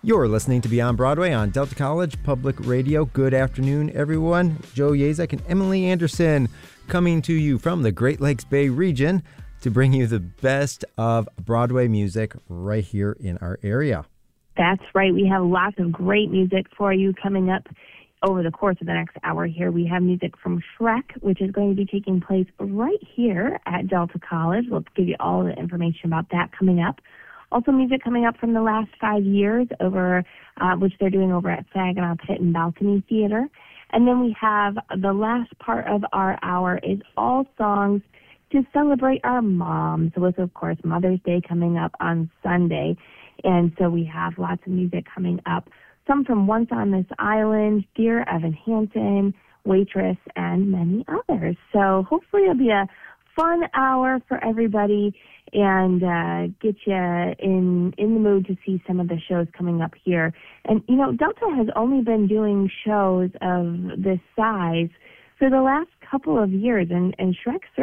You're listening to Beyond Broadway on Delta College Public Radio. Good afternoon, everyone. Joe Yazek and Emily Anderson coming to you from the Great Lakes Bay region to bring you the best of Broadway music right here in our area. That's right. We have lots of great music for you coming up over the course of the next hour here. We have music from Shrek, which is going to be taking place right here at Delta College. We'll give you all the information about that coming up. Also music coming up from the last 5 years, over which they're doing over at Saginaw Pit and Balcony Theater. And then we have the last part of our hour is all songs to celebrate our moms, with, of course, Mother's Day coming up on Sunday. And so we have lots of music coming up, some from Once on This Island, Dear Evan Hansen, Waitress, and many others. So hopefully it'll be a fun hour for everybody and get you in the mood to see some of the shows coming up here. And, you know, Delta has only been doing shows of this size for the last couple of years, and Shrek